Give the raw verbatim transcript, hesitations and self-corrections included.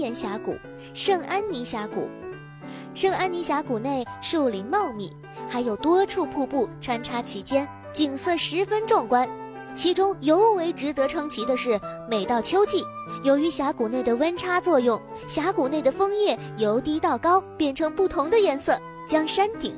年峡谷圣安妮峡谷。圣安妮峡谷内树林茂密，还有多处瀑布穿插其间，景色十分壮观。其中尤为值得称奇的是，每到秋季，由于峡谷内的温差作用，峡谷内的枫叶由低到高变成不同的颜色，将山顶